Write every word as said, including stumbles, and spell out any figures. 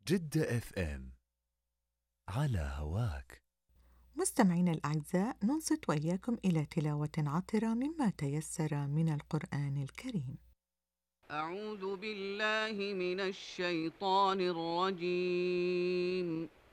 جدة اف ام على هواك. مستمعينا الأعزاء، ننصت وإياكم إلى تلاوة عطرة مما تيسر من القرآن الكريم. أعوذ بالله من الشيطان الرجيم.